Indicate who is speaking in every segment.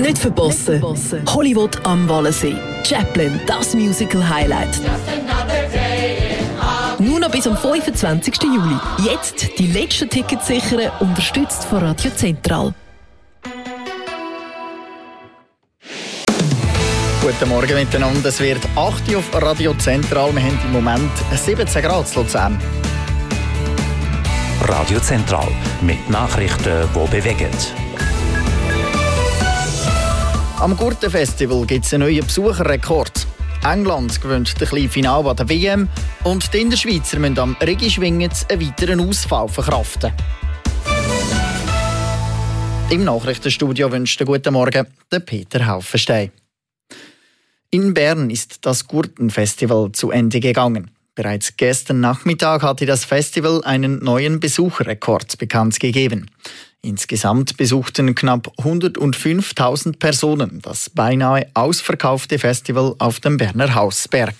Speaker 1: Nicht verpassen. Hollywood am Wallensee. Chaplin, das Musical-Highlight. Nur noch bis am 25. Juli. Jetzt die letzten Tickets sichern, unterstützt von Radio Zentral.
Speaker 2: Guten Morgen miteinander. Es wird 8 Uhr auf Radio Zentral. Wir haben im Moment 17 Grad in Luzern.
Speaker 3: Radio Zentral mit Nachrichten, die bewegen.
Speaker 2: Am Gurtenfestival gibt es einen neuen Besucherrekord. England gewinnt das kleine Finale an der WM und die Innerschweizer müssen am Regischwingen einen weiteren Ausfall verkraften. Im Nachrichtenstudio wünscht guten Morgen der Peter Haufenstein. In Bern ist das Gurtenfestival zu Ende gegangen. Bereits gestern Nachmittag hatte das Festival einen neuen Besucherrekord bekannt gegeben. Insgesamt besuchten knapp 105.000 Personen das beinahe ausverkaufte Festival auf dem Berner Hausberg.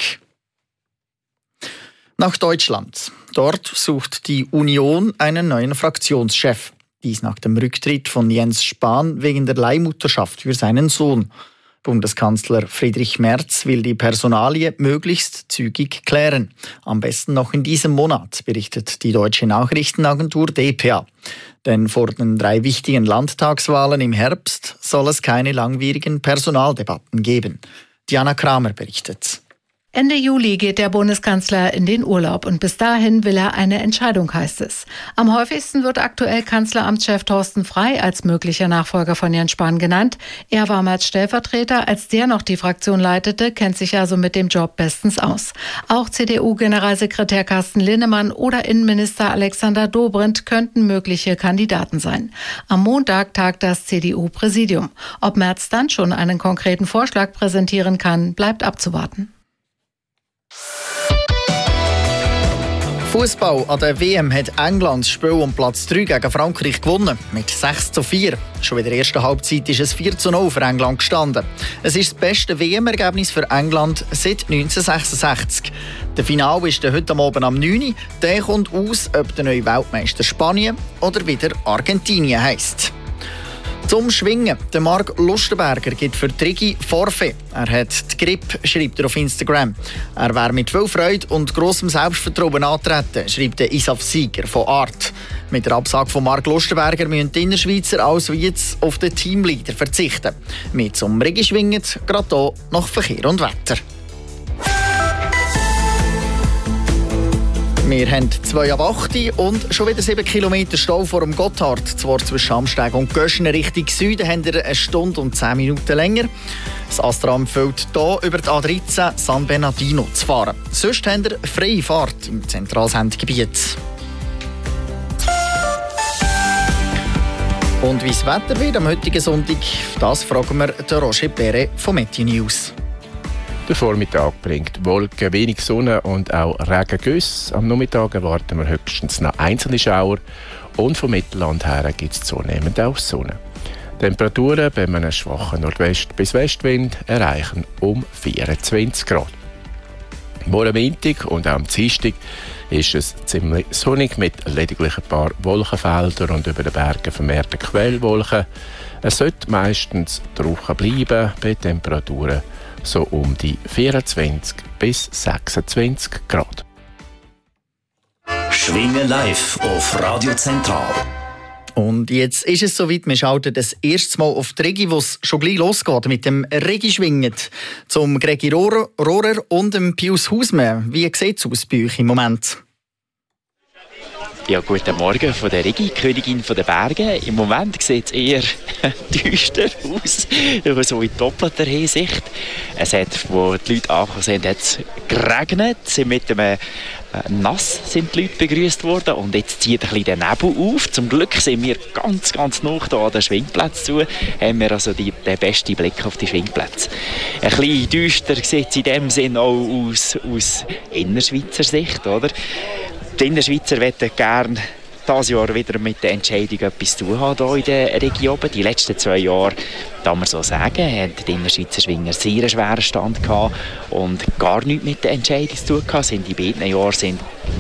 Speaker 2: Nach Deutschland. Dort sucht die Union einen neuen Fraktionschef. Dies nach dem Rücktritt von Jens Spahn wegen der Leihmutterschaft für seinen Sohn. Bundeskanzler Friedrich Merz will die Personalie möglichst zügig klären. Am besten noch in diesem Monat, berichtet die deutsche Nachrichtenagentur dpa. Denn vor den 3 wichtigen Landtagswahlen im Herbst soll es keine langwierigen Personaldebatten geben. Diana Kramer berichtet.
Speaker 4: Ende Juli geht der Bundeskanzler in den Urlaub und bis dahin will er eine Entscheidung, heißt es. Am häufigsten wird aktuell Kanzleramtschef Thorsten Frey als möglicher Nachfolger von Jens Spahn genannt. Er war als Stellvertreter, als der noch die Fraktion leitete, kennt sich also mit dem Job bestens aus. Auch CDU-Generalsekretär Carsten Linnemann oder Innenminister Alexander Dobrindt könnten mögliche Kandidaten sein. Am Montag tagt das CDU-Präsidium. Ob Merz dann schon einen konkreten Vorschlag präsentieren kann, bleibt abzuwarten.
Speaker 2: Fußball an der WM hat England das Spiel um Platz 3 gegen Frankreich gewonnen, mit 6:4. Schon in der ersten Halbzeit ist es 4:0 für England gestanden. Es ist das beste WM-Ergebnis für England seit 1966. Der Finale ist heute Abend am 9 Uhr. Der kommt aus, ob der neue Weltmeister Spanien oder wieder Argentinien heisst. Zum Schwingen. Der Marc Lustenberger gibt für Trigi Forfait. Er hat die Grippe, schreibt er auf Instagram. Er wäre mit viel Freude und grossem Selbstvertrauen antreten, schreibt der Isaf Sieger von Art. Mit der Absage von Marc Lustenberger müssen die Innerschweizer also jetzt auf den Teamleader verzichten. Wir zum Regischwingen, gerade hier nach Verkehr und Wetter. Wir haben 2:08 und schon wieder 7 Kilometer Stau vor dem Gotthard. Zwar zwischen Amsteg und Göschen Richtung Süden haben wir 1 Stunde und 10 Minuten länger. Das Astra empfiehlt hier über die A13 San Bernardino zu fahren. Sonst haben wir freie Fahrt im Zentralsendegebiet. Und wie das Wetter wird am heutigen Sonntag, das fragen wir den Roger Perret von Meteo News.
Speaker 5: Der Vormittag bringt Wolken, wenig Sonne und auch Regengüsse. Am Nachmittag erwarten wir höchstens noch einzelne Schauer und vom Mittelland her gibt es zunehmend auch Sonne. Temperaturen bei einem schwachen Nordwest- bis Westwind erreichen um 24 Grad. Morgen Montag und auch am Dienstag ist es ziemlich sonnig mit lediglich ein paar Wolkenfeldern und über den Bergen vermehrte Quellwolken. Es sollte meistens trocken bleiben bei Temperaturen so um die 24 bis 26 Grad.
Speaker 3: Schwingen live auf Radio Zentral.
Speaker 2: Und jetzt ist es soweit, wir schalten das erste Mal auf die Regi, wo es schon gleich losgeht mit dem Regischwingen. Zum Gregi Rohrer und dem Pius Hausmann. Wie sieht es aus bei euch im Moment?
Speaker 6: Ja, guten Morgen von der Regi, Königin der Berge. Im Moment sieht es eher düster aus, so in doppelter Hinsicht. Es hat, wo die Leute angekommen sind, jetzt geregnet, sind mit einem nass sind die Leute begrüßt worden und jetzt zieht ein bisschen der Nebel auf. Zum Glück sind wir ganz nah da an den Schwingplatz zu, haben wir also den besten Blick auf die Schwingplätze. Ein bisschen düster sieht es in dem Sinn auch aus Innerschweizer Sicht, oder? Die Innerschweizer möchten gerne dieses Jahr wieder mit der Entscheidung etwas zu tun haben hier in der Region. Die letzten 2 Jahre, kann man so sagen, hat die Innerschweizer Schwinger sehr einen schweren Stand gehabt und gar nichts mit der Entscheidung zu tun gehabt. In beiden Jahren sind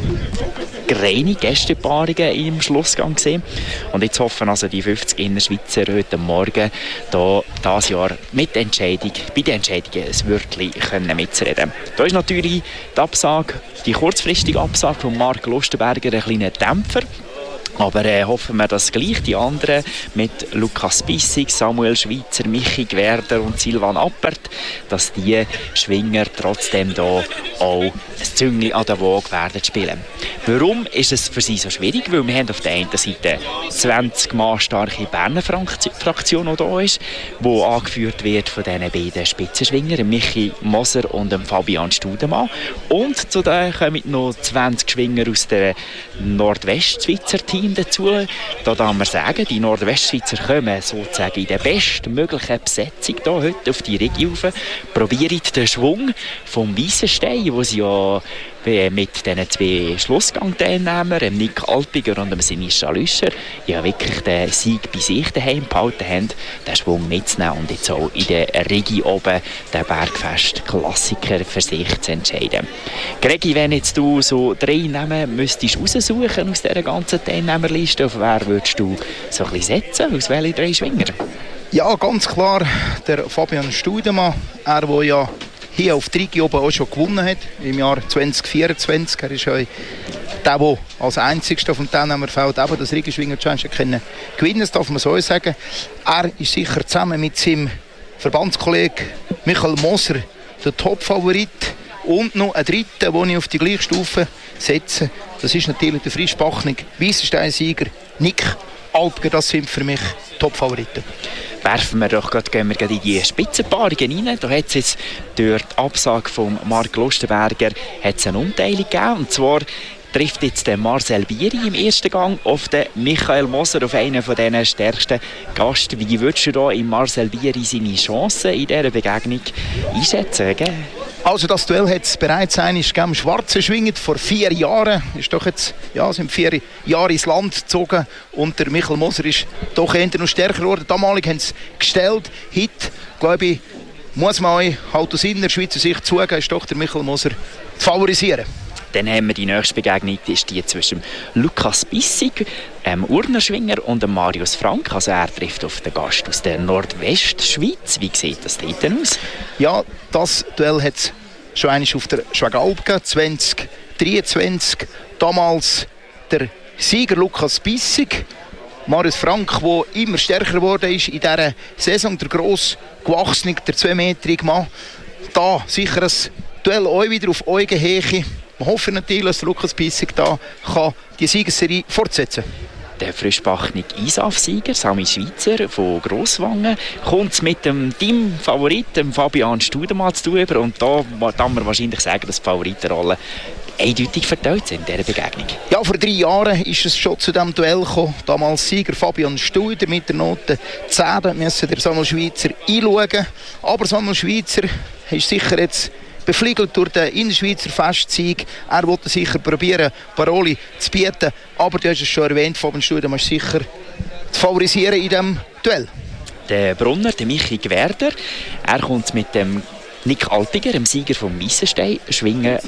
Speaker 6: reine Gästepaarungen im Schlussgang gesehen. Und jetzt hoffen also die 50 Innerschweizer heute Morgen da dieses Jahr mit der Entscheidung, bei der Entscheidung ein Wörtchen mitzureden. Da ist natürlich die Absage, die kurzfristige Absage von Marc Lustenberger ein kleiner Dämpfer. Aber hoffen wir, dass gleich die anderen mit Lukas Bissig, Samuel Schweitzer, Michi Gwerder und Silvan Appert, dass die Schwinger trotzdem da auch ein Züngli an der Waage werden spielen. Warum ist es für sie so schwierig? Weil wir haben auf der einen Seite 20 Mann starke Berner Fraktion, die da ist, die angeführt wird von diesen beiden Spitzenschwingern, Michi Moser und Fabian Studemann. Und zu denen kommen noch 20 Schwinger aus der Nordwestschweizer Team dazu. Da darf man sagen, die Nordwestschweizer kommen sozusagen in der bestmöglichen Besetzung hier heute auf die Region rauf, probieren den Schwung vom Weissenstein, wo sie ja mit diesen 2 Schlussgang-Teilnehmern, Nick Alpiger und Sinischa Lüscher, ja wirklich den Sieg bei sich daheim behalten haben, den Schwung mitzunehmen und jetzt auch in der Regi oben den Bergfest-Klassiker für sich zu entscheiden. Gregi, wenn jetzt du so 3 Namen müsstest raussuchen aus dieser ganzen Teilnehmerliste, auf wer würdest du so ein bisschen setzen? Aus welchen 3 Schwinger?
Speaker 7: Ja, ganz klar der Fabian Studemann, der ja hier auf der Rigi oben auch schon gewonnen hat, im Jahr 2024. Er ist ja der als einzigster vom Teilnehmerfeld eben das Rigi-Schwinger Challenge gewinnen, das darf man so sagen. Er ist sicher zusammen mit seinem Verbandskollegen Michael Moser der Top-Favorit. Und noch ein dritter, den ich auf die gleiche Stufe setze, das ist natürlich der frischbachene Weissenstein-Sieger Nick Alpiger. Das sind für mich Top-Favoriten.
Speaker 6: Werfen wir doch gehen wir in die Spitzenpaarungen rein. Da hat es jetzt durch die Absage von Marc Lustenberger eine Umteilung gegeben. Und zwar trifft jetzt der Marcel Bieri im ersten Gang auf den Michael Moser, auf einen von diesen stärksten Gast. Wie würdest du da in Marcel Bieri seine Chancen in dieser Begegnung einschätzen? Gell?
Speaker 7: Also das Duell hat es bereits einmal gegeben, Schwarze schwingend vor 4 Jahren. Ist doch jetzt, ja, sind 4 Jahre ins Land gezogen und der Michael Moser ist doch eher noch stärker geworden. Damalig haben sie gestellt. Heute, glaube ich, muss man euch halt aus inner Schweizer Sicht zugeben, ist doch der Michael Moser zu favorisieren.
Speaker 6: Dann haben wir die nächste Begegnung, die ist die zwischen Lukas Bissig, Urnerschwinger, und Marius Frank. Also er trifft auf den Gast aus der Nordwestschweiz. Wie sieht das dort aus?
Speaker 7: Ja, das Duell hat es schon einmal auf der Schwagalp gegeben, 2023. Damals der Sieger Lukas Bissig. Marius Frank, der immer stärker geworden ist in dieser Saison, der gross gewachsene, der 2-metrige Mann. Da sicher ein Duell euch wieder auf Augenhöhe. Wir hoffen natürlich, dass Lukas Bissig da die Siegesserie fortsetzen kann.
Speaker 6: Der frischbachene ISAF-Sieger, Sami Schweitzer von Grosswangen, kommt mit dem Teamfavoriten Fabian Studemann zu tun. Und da kann man wahrscheinlich sagen, dass die Favoritenrollen eindeutig verteilt sind in dieser Begegnung.
Speaker 7: Ja, vor 3 Jahren ist es schon zu diesem Duell gekommen. Damals Sieger Fabian Studer mit der Note 10. Müssen der Samuel Schweitzer einschauen. Aber Samuel Schweitzer ist sicher jetzt beflügelt durch den Innerschweizer Festsieg. Er wollte sicher probieren, Paroli zu bieten. Aber du hast es schon erwähnt, Fabian Studer ist sicher zu favorisieren in diesem Duell.
Speaker 6: Der Brunner, der Michi Gwerder, er kommt mit dem Nick Alpiger, dem Sieger vom Weissenstein, schwingend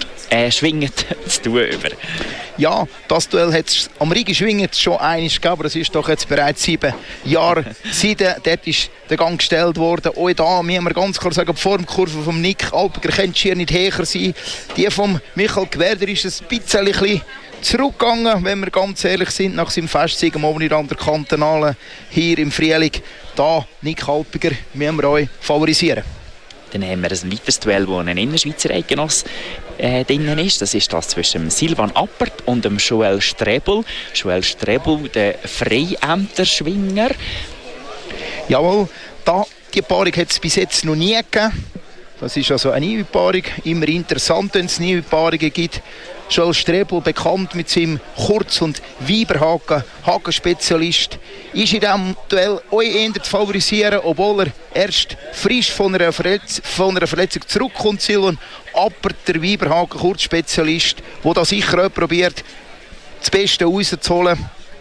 Speaker 6: zu tun über.
Speaker 7: Ja, das Duell hat es am Rigi schwingend schon einmal gegeben, aber es ist doch jetzt bereits 7 Jahre seitdem. Dort ist der Gang gestellt worden. Auch da müssen wir ganz klar sagen, die Formkurve vom Nick Alpiger könnte schier nicht höher sein. Die von Michael Gwerder ist ein bisschen zurückgegangen, wenn wir ganz ehrlich sind, nach seinem Festsieg am Abend an der Kantonale hier im Frühling. Da Nick Alpiger müssen wir euch favorisieren.
Speaker 6: Dann haben wir ein weiteres Duell, wo ein Innerschweizer Eidgenoss drin ist. Das ist das zwischen Silvan Appert und dem Joel Strebel. Joel Strebel, der Freiämterschwinger.
Speaker 7: Jawohl, die Paarung hat es bis jetzt noch nie gegeben. Das ist also eine neue Paarung. Immer interessant, wenn es neue Paarungen gibt. Joel Strebel, bekannt mit seinem Kurz- und Weiberhaken, Hakenspezialist, ist in diesem Duell auch eher zu favorisieren, obwohl er erst frisch von einer Verletzung zurückkommt. Silvan Appert, der Weiberhaken-Kurzspezialist, der da sicher auch probiert, das Beste rauszuholen.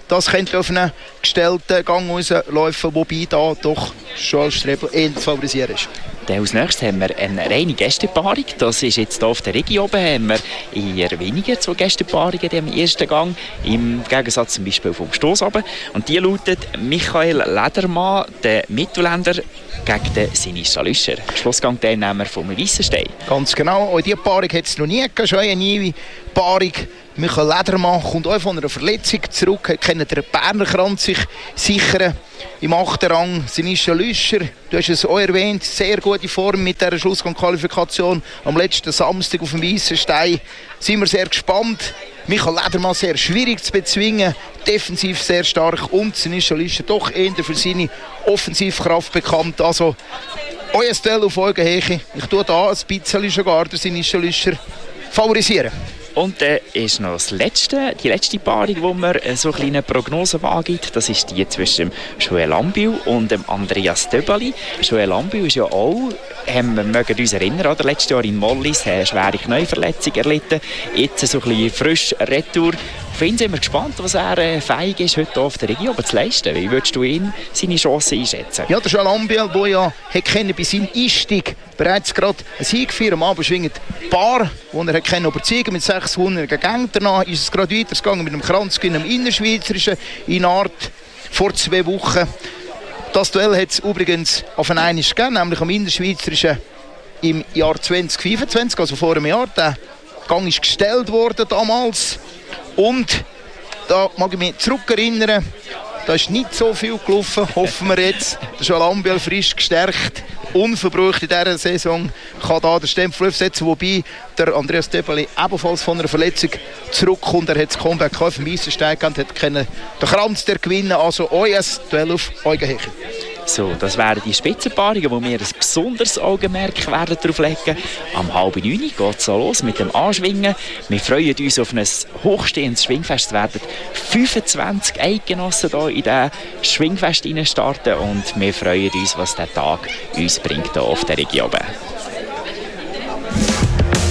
Speaker 7: das könnte auf einen gestellten Gang rauslaufen, wobei da doch Joel Strebel eher zu favorisieren ist.
Speaker 6: Dann als nächstes haben wir eine reine Gästepaarung. Das ist jetzt hier auf der Regie oben. Haben wir eher weniger so Gästepaarungen im ersten Gang. Im Gegensatz zum Beispiel vom Stoss oben. Und die lautet Michael Ledermann, der Mittelländer, gegen den Sinischa Lüscher, Schlussgang-Teilnehmer vom Weissenstein.
Speaker 7: Ganz genau. Auch diese Paarung hat es noch nie gegeben. Schon eine neue Paarung. Michael Ledermann kommt auch von einer Verletzung zurück. Er kann den Berner Kranz sich sichern. Im 8. Rang Sinischa Lüscher. Du hast es auch erwähnt. Sehr gute Form mit dieser Schlussgang-Qualifikation am letzten Samstag auf dem Weissenstein. Sind wir sehr gespannt. Michael Ledermann sehr schwierig zu bezwingen. Defensiv sehr stark. Und Sinischa Lüscher doch eher für seine Offensivkraft bekannt. Also euer Duell auf Augenhöhe. Ich tue da ein bisschen sogar den Sinischa Lüscher favorisieren.
Speaker 6: Und dann ist noch die letzte Paarung, wo man so eine kleine Prognose wahrgibt. Das ist die zwischen Joel Lambiel und Andreas Döbeli. Joel Lambiel ist ja auch, wir mögen uns erinnern, oder? Letztes Jahr in Mollis eine schwere Knieverletzung erlitten. Jetzt so ein bisschen frisch Retour. Auf ihn sind wir gespannt, was er fähig ist, heute auf der Region zu leisten. Wie würdest du ihn seine Chancen einschätzen?
Speaker 7: Ja, der Joel Lambiel, der ja bei seinem Einstieg bereits gerade einen Sieg für am Abend schwingend Paar, wo er überzeugen mit 600 Gängen. Danach ist es gerade weitergegangen mit dem Kranzgewinn im Innerschweizerischen in Art vor 2 Wochen. Das Duell hat es übrigens auf einen Einisch gegeben, nämlich am Innerschweizerischen im Jahr 2025, also vor einem Jahr. Der Gang ist gestellt worden damals. Und da mag ich mich zurückerinnern, da ist nicht so viel gelaufen, hoffen wir jetzt. Der Joel Lambiel frisch gestärkt, unverbraucht in dieser Saison, kann da den Stempel aufsetzen, wobei der Andreas Döbeli ebenfalls von einer Verletzung zurückkommt. Er hat das Comeback auf dem Weissenstein gehabt, hat den Kranz gewinnen, also euer Duell auf Augenhöhe.
Speaker 6: So, das wären die Spitzenpaarungen, wo wir ein besonderes Augenmerk werden darauf legen. Am 8:30 geht es so los mit dem Anschwingen. Wir freuen uns auf ein hochstehendes Schwingfest. Es werden 25 Eidgenossen hier in dieses Schwingfest starten und wir freuen uns, was der Tag uns bringt hier auf der Region.